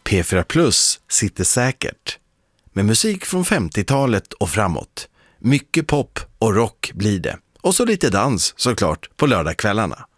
P4 Plus sitter säkert. Med musik från 50-talet och framåt. Mycket pop och rock blir det. Och så lite dans såklart på lördagskvällarna.